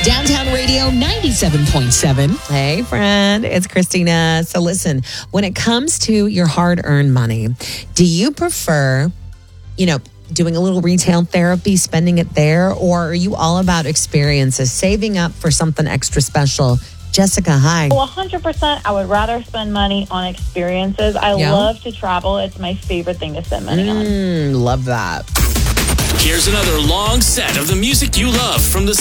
Downtown Radio 97.7. Hey, friend, it's Christina. So listen, when it comes to your hard-earned money, do you prefer, doing a little retail therapy, spending it there, or are you all about experiences, saving up for something extra special? Jessica, hi. Well, 100%, I would rather spend money on experiences. I love to travel. It's my favorite thing to spend money on. Love that. Here's another long set of the music you love from the